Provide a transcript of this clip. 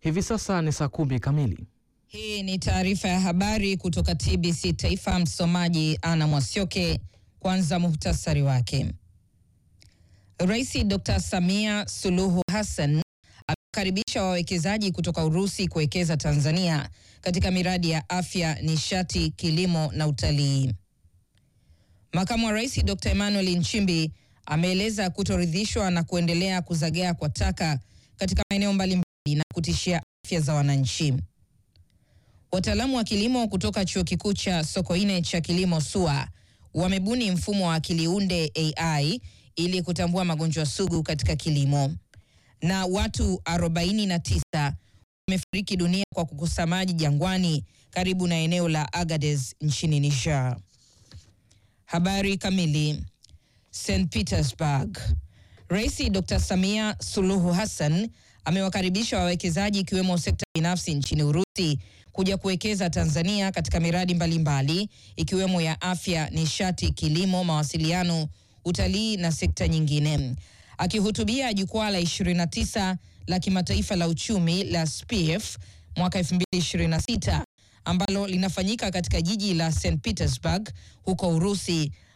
Hivi sasa ni saa 10 kamili. Hii ni taarifa ya habari kutoka TBC Taifa. Msomaji Ana Mwasioke. Kwanza muhtasari wake. Rais Dr. Samia Suluhu Hassan amekaribisha wawekezaji kutoka Urusi kuwekeza Tanzania katika miradi ya afya, nishati, kilimo na utalii. Makamu wa Rais Dr. Emmanuel Nchimbi ameeleza kutoridhishwa na kuendelea kuzagaa kwa taka katika maeneo mbalimbali na kutishia afya za wananchi. Wataalamu wa kilimo kutoka Chuo Kikuu cha Sokoine cha Kilimo SUA wamebuni mfumo wa akili unde AI ili kutambua magonjwa sugu katika kilimo. Na watu 49 wamefariki dunia kwa kukosa maji jangwani karibu na eneo la Agadez nchini Niger. Habari kamili. St. Petersburg. Rais Dr. Samia Suluhu Hassan amewakaribisha wawekezaji ikiwemo sekta binafsi nchini Urusi kuja kuwekeza Tanzania katika miradi mbalimbali ikiwemo ya afya, nishati, kilimo, mawasiliano, utalii na sekta nyingine. Akihutubia jukwaa la 29 la kimataifa la uchumi la SPIEF mwaka 2026 ambalo linafanyika katika jiji la St. Petersburg huko Urusi,